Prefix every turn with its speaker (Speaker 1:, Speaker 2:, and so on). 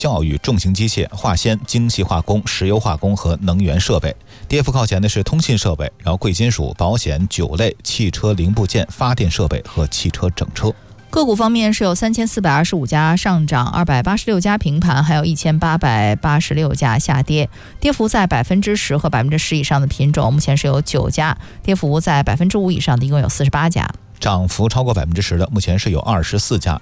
Speaker 1: 教育、重型机械、化纤、精细化工、石油化工和能源设备。跌幅靠前的是通信设备，然后贵金属、保险、酒类、汽车零部件、发电设备和汽车整车。
Speaker 2: 个股方面是有3425家上涨，286家平盘，还有1886家下跌，跌幅在10%和10%以上的品种，目前是有9家，跌幅在5%以上的一共有48家。
Speaker 1: 涨幅超过10%的，目前是有24家，